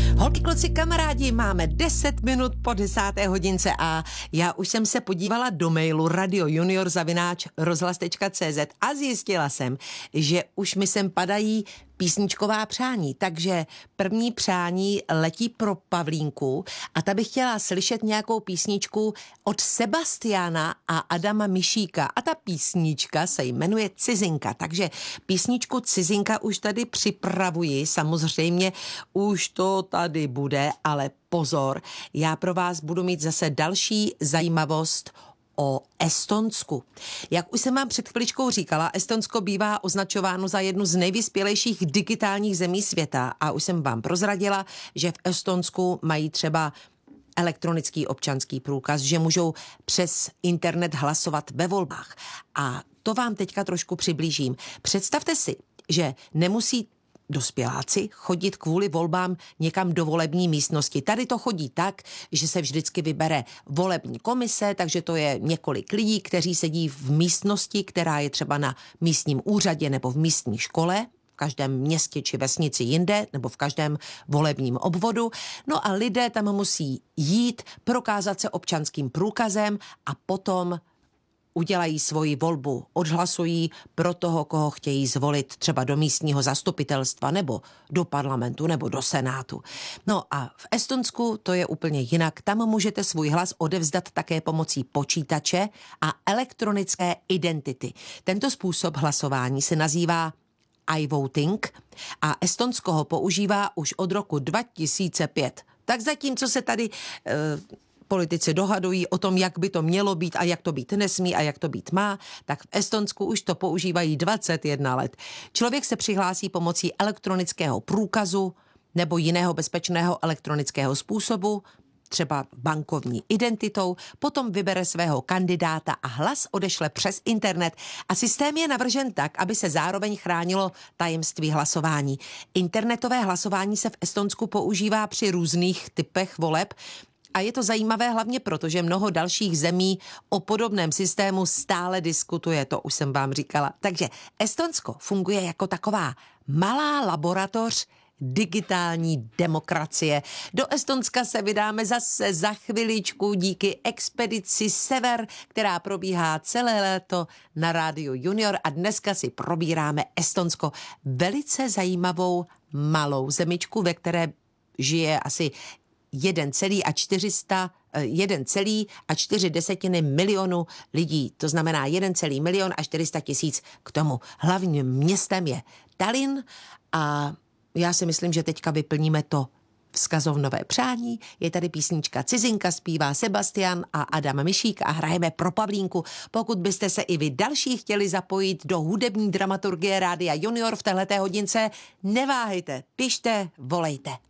Holky, kluci, kamarádi, máme 10 minut po 10. hodince a já už jsem se podívala do mailu radiojunior@rozhlas.cz a zjistila jsem, že už mi sem padají písničková přání, takže první přání letí pro Pavlínku a ta bych chtěla slyšet nějakou písničku od Sebastiana a Adama Mišíka a ta písnička se jmenuje Cizinka, takže písničku Cizinka už tady připravuji, samozřejmě už to tady bude, ale pozor, já pro vás budu mít zase další zajímavost o Estonsku. Jak už jsem vám před chviličkou říkala, Estonsko bývá označováno za jednu z nejvyspělejších digitálních zemí světa a už jsem vám prozradila, že v Estonsku mají třeba elektronický občanský průkaz, že můžou přes internet hlasovat ve volbách. A to vám teďka trošku přiblížím. Představte si, že nemusí dospěláci chodit kvůli volbám někam do volební místnosti. Tady to chodí tak, že se vždycky vybere volební komise, takže to je několik lidí, kteří sedí v místnosti, která je třeba na místním úřadě nebo v místní škole, v každém městě či vesnici jinde, nebo v každém volebním obvodu. No a lidé tam musí jít, prokázat se občanským průkazem a potom udělají svoji volbu, odhlasují pro toho, koho chtějí zvolit třeba do místního zastupitelstva nebo do parlamentu nebo do senátu. No a v Estonsku to je úplně jinak. Tam můžete svůj hlas odevzdat také pomocí počítače a elektronické identity. Tento způsob hlasování se nazývá iVoting a Estonsko ho používá už od roku 2005. Tak zatímco se tady politici dohadují o tom, jak by to mělo být a jak to být nesmí a jak to být má, tak v Estonsku už to používají 21 let. Člověk se přihlásí pomocí elektronického průkazu nebo jiného bezpečného elektronického způsobu, třeba bankovní identitou, potom vybere svého kandidáta a hlas odešle přes internet a systém je navržen tak, aby se zároveň chránilo tajemství hlasování. Internetové hlasování se v Estonsku používá při různých typech voleb, a je to zajímavé hlavně proto, že mnoho dalších zemí o podobném systému stále diskutuje, to už jsem vám říkala. Takže Estonsko funguje jako taková malá laboratoř digitální demokracie. Do Estonska se vydáme zase za chviličku díky expedici Sever, která probíhá celé léto na Rádiu Junior a dneska si probíráme Estonsko, velice zajímavou malou zemičku, ve které žije asi 1,4 milionu lidí, to znamená 1,4 milion a 400 tisíc k tomu. Hlavním městem je Tallinn a já si myslím, že teďka vyplníme to vzkazovnové přání. Je tady písnička Cizinka, zpívá Sebastian a Adam Mišík a hrajeme pro Pavlínku. Pokud byste se i vy další chtěli zapojit do hudební dramaturgie Rádia Junior v téhleté hodince, neváhejte, pište, volejte.